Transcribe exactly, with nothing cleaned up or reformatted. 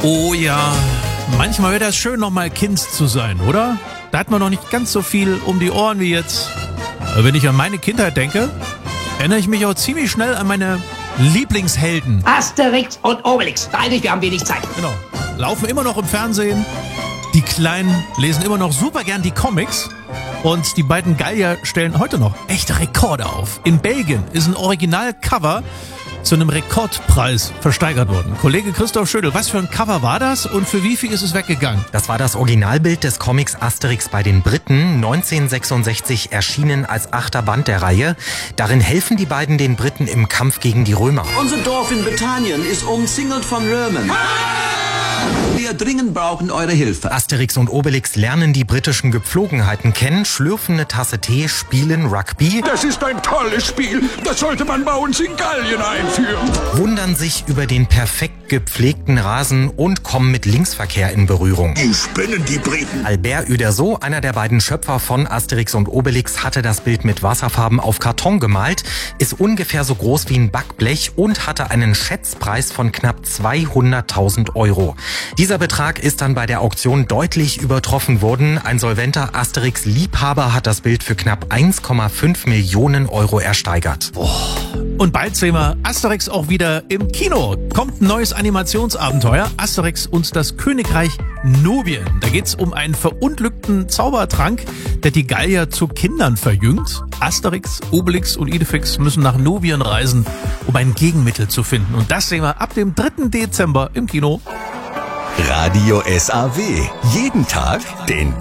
Oh ja, manchmal wäre das schön, noch mal Kind zu sein, oder? Da hat man noch nicht ganz so viel um die Ohren wie jetzt. Aber wenn ich an meine Kindheit denke, erinnere ich mich auch ziemlich schnell an meine Lieblingshelden. Asterix und Obelix. Eigentlich, wir haben wenig Zeit. Genau. Laufen immer noch im Fernsehen. Die Kleinen lesen immer noch super gern die Comics. Und die beiden Gallier stellen heute noch echte Rekorde auf. In Belgien ist ein Originalcover zu einem Rekordpreis versteigert worden. Kollege Christoph Schödel, was für ein Cover war das und für wie viel ist es weggegangen? Das war das Originalbild des Comics Asterix bei den Briten, neunzehnhundertsechsundsechzig erschienen als achter Band der Reihe. Darin helfen die beiden den Briten im Kampf gegen die Römer. Unser Dorf in Britannien ist umzingelt von Römern. Wir dringend brauchen eure Hilfe. Asterix und Obelix lernen die britischen Gepflogenheiten kennen, schlürfen eine Tasse Tee, spielen Rugby. Das ist ein tolles Spiel. Das sollte man bei uns in Gallien einführen. Wundern sich über den perfekt gepflegten Rasen und kommen mit Linksverkehr in Berührung. Die spinnen, die Briten. Albert Uderzo, einer der beiden Schöpfer von Asterix und Obelix, hatte das Bild mit Wasserfarben auf Karton gemalt, ist ungefähr so groß wie ein Backblech und hatte einen Schätzpreis von knapp zweihunderttausend Euro. Dieser Betrag ist dann bei der Auktion deutlich übertroffen worden. Ein solventer Asterix-Liebhaber hat das Bild für knapp eins Komma fünf Millionen Euro ersteigert. Oh. Und bald sehen wir Asterix auch wieder im Kino. Kommt ein neues Animationsabenteuer, Asterix und das Königreich Nubien. Da geht's um einen verunglückten Zaubertrank, der die Gallier zu Kindern verjüngt. Asterix, Obelix und Idefix müssen nach Nubien reisen, um ein Gegenmittel zu finden. Und das sehen wir ab dem dritten Dezember im Kino. Radio S A W. Jeden Tag den